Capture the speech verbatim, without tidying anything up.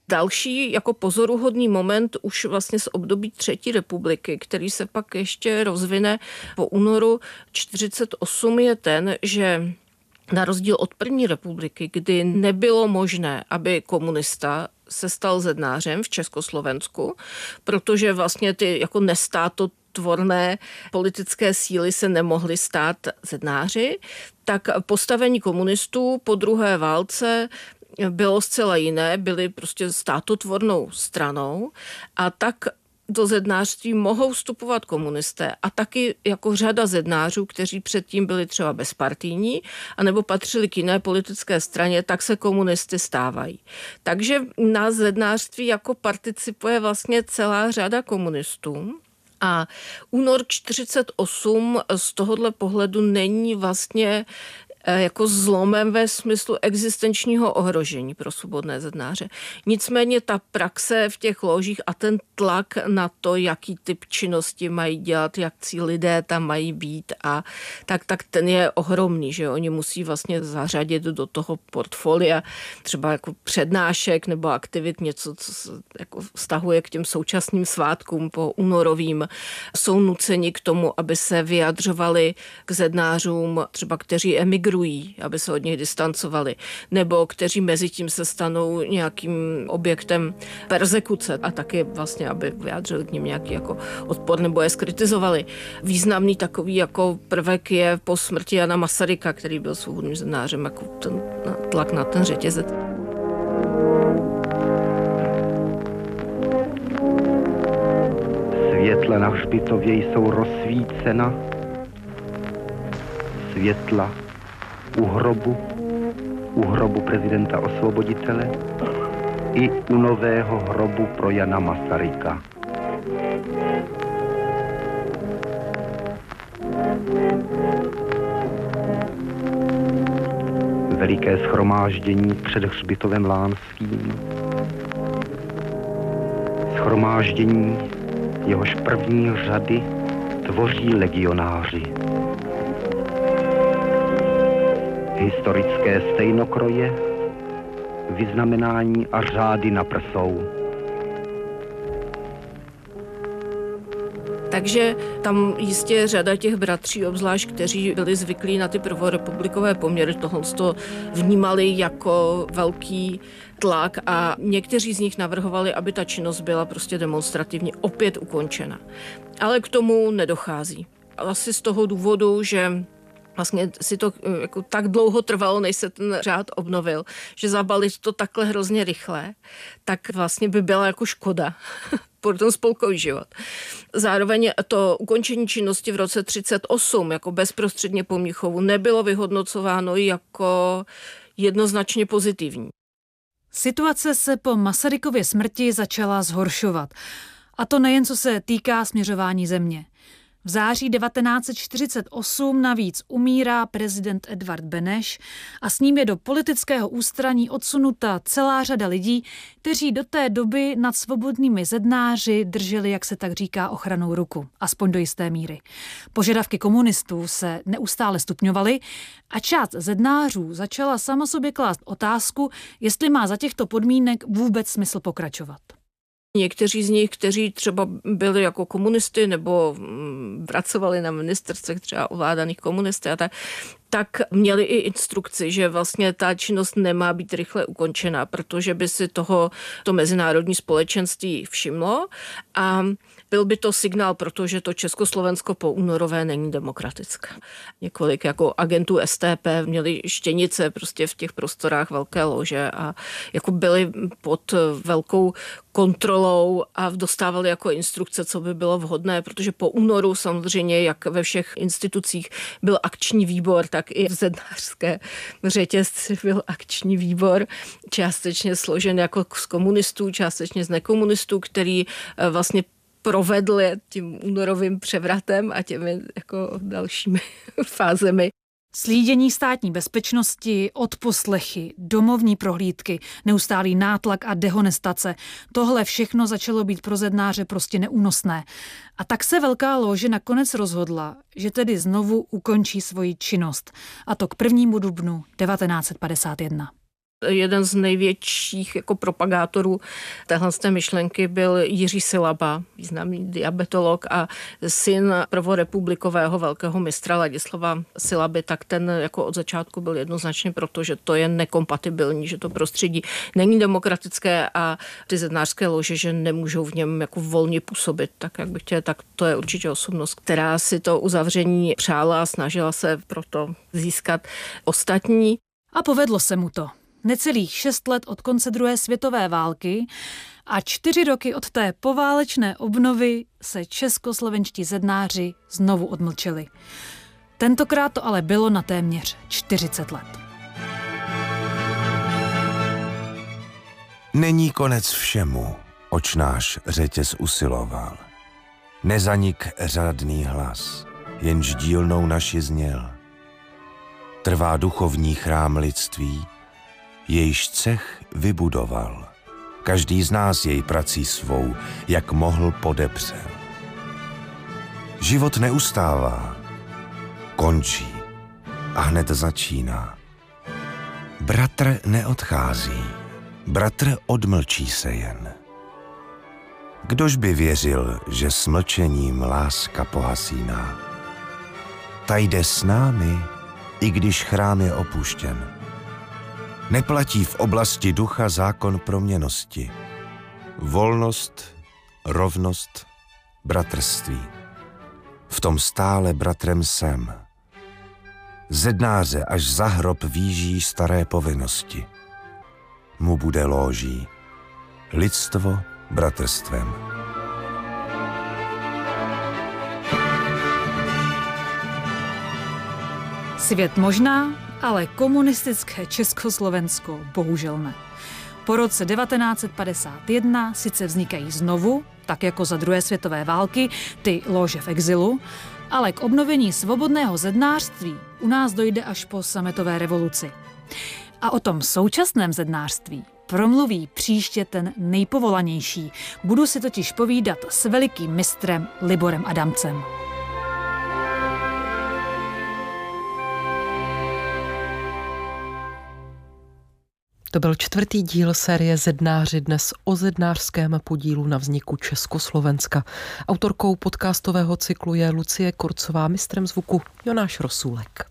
Další jako pozoruhodný moment už vlastně z období Třetí republiky, který se pak ještě rozvine po únoru čtyřicet osm, je ten, že na rozdíl od První republiky, kdy nebylo možné, aby komunista se stal zednářem v Československu, protože vlastně ty jako nestátotvorné politické síly se nemohly stát zednáři, tak postavení komunistů po druhé válce bylo zcela jiné, byli prostě státotvornou stranou a tak do zednářství mohou vstupovat komunisté a taky jako řada zednářů, kteří předtím byli třeba bezpartijní anebo patřili k jiné politické straně, tak se komunisty stávají. Takže na zednářství jako participuje vlastně celá řada komunistů. A únor čtyřicet osm z tohohle pohledu není vlastně jako zlomem ve smyslu existenčního ohrožení pro svobodné zednáře. Nicméně ta praxe v těch ložích a ten tlak na to, jaký typ činnosti mají dělat, jak cí lidé tam mají být, a tak, tak ten je ohromný, že oni musí vlastně zařadit do toho portfolia třeba jako přednášek nebo aktivit něco, co se jako vztahuje k těm současným svátkům po únorovým. Jsou nuceni k tomu, aby se vyjadřovali k zednářům, třeba kteří emigrují, aby se od nich distancovali, nebo kteří mezi tím se stanou nějakým objektem perzekuce a taky vlastně, aby vyjádřili k nim nějaký jako odpor nebo je skritizovali. Významný takový jako prvek je po smrti Jana Masaryka, který byl svobodným zednářem, jako ten tlak na ten řetězec. Světla na hřbitově jsou rozsvícena, světla u hrobu, u hrobu prezidenta osvoboditele i u nového hrobu pro Jana Masaryka. Veliké shromáždění před hřbitovem Lánským. Shromáždění, jehož první řady tvoří legionáři. Historické stejnokroje, vyznamenání a řády na prsou. Takže tam jistě je řada těch bratří, obzvlášť, kteří byli zvyklí na ty prvorepublikové poměry, tohle to vnímali jako velký tlak a někteří z nich navrhovali, aby ta činnost byla prostě demonstrativně opět ukončena. Ale k tomu nedochází. Asi z toho důvodu, že vlastně si to jako tak dlouho trvalo, než se ten řád obnovil, že zabalit to takhle hrozně rychle, tak vlastně by byla jako škoda pro ten spolkový život. Zároveň to ukončení činnosti v roce třicet osm jako bezprostředně po Mnichovu nebylo vyhodnocováno jako jednoznačně pozitivní. Situace se po Masarykově smrti začala zhoršovat. A to nejen co se týká směřování země. V září devatenáct set čtyřicet osm navíc umírá prezident Edvard Beneš a s ním je do politického ústraní odsunuta celá řada lidí, kteří do té doby nad svobodnými zednáři drželi, jak se tak říká, ochrannou ruku, aspoň do jisté míry. Požadavky komunistů se neustále stupňovaly a část zednářů začala sama sobě klást otázku, jestli má za těchto podmínek vůbec smysl pokračovat. Někteří z nich, kteří třeba byli jako komunisty nebo pracovali na ministerstvech třeba ovládaných komunisty a tak, tak měli i instrukci, že vlastně ta činnost nemá být rychle ukončena, protože by si toho to mezinárodní společenství všimlo a byl by to signál, protože to Československo po únorové není demokratické. Několik jako agentů S T P měli štěnice prostě v těch prostorách velké lože a jako byli pod velkou kontrolou a dostávali jako instrukce, co by bylo vhodné, protože po únoru samozřejmě, jak ve všech institucích byl akční výbor, tak i v zednářské řetězci byl akční výbor, částečně složen jako z komunistů, částečně z nekomunistů, který vlastně provedli tím únorovým převratem a těmi jako dalšími fázemi. Slídění státní bezpečnosti, odposlechy, domovní prohlídky, neustálý nátlak a dehonestace. Tohle všechno začalo být pro zednáře prostě neúnosné. A tak se Velká lóže nakonec rozhodla, že tedy znovu ukončí svoji činnost. A to k prvnímu dubnu devatenáct set padesát jedna. Jeden z největších jako propagátorů téhle myšlenky byl Jiří Silaba, významný diabetolog a syn prvorepublikového velkého mistra Ladislava Silaby, tak ten jako od začátku byl jednoznačně proto, že to je nekompatibilní, že to prostředí není demokratické a ty zednářské lože, že nemůžou v něm jako volně působit, tak jak bych chtěla, tak to je určitě osobnost, která si to uzavření přála a snažila se proto získat ostatní. A povedlo se mu to. Necelých šest let od konce druhé světové války a čtyři roky od té poválečné obnovy se českoslovenští zednáři znovu odmlčeli. Tentokrát to ale bylo na téměř čtyřicet let. Není konec všemu, oč náš řetěz usiloval. Nezanik řádný hlas, jenž dílnou naši zněl. Trvá duchovní chrám lidství, jejž cech vybudoval. Každý z nás jej prací svou, jak mohl, podepřel. Život neustává, končí a hned začíná. Bratr neodchází, bratr odmlčí se jen. Kdož by věřil, že s mlčením láska pohasíná? Ta jde s námi, i když chrám je opuštěn. Neplatí v oblasti ducha zákon proměnnosti. Volnost, rovnost, bratrství. V tom stále bratrem jsem. Zednáře až za hrob výží staré povinnosti. Mu bude lóží. Lidstvo bratrstvem. Svět možná, ale komunistické Československo bohužel ne. Po roce devatenáct set padesát jedna sice vznikají znovu, tak jako za druhé světové války, ty lože v exilu, ale k obnovení svobodného zednářství u nás dojde až po sametové revoluci. A o tom současném zednářství promluví příště ten nejpovolanější. Budu si totiž povídat s velikým mistrem Liborem Adamcem. To byl čtvrtý díl série Zednáři, dnes o zednářském podílu na vzniku Československa. Autorkou podcastového cyklu je Lucie Kurcová, mistrem zvuku Jonáš Rosůlek.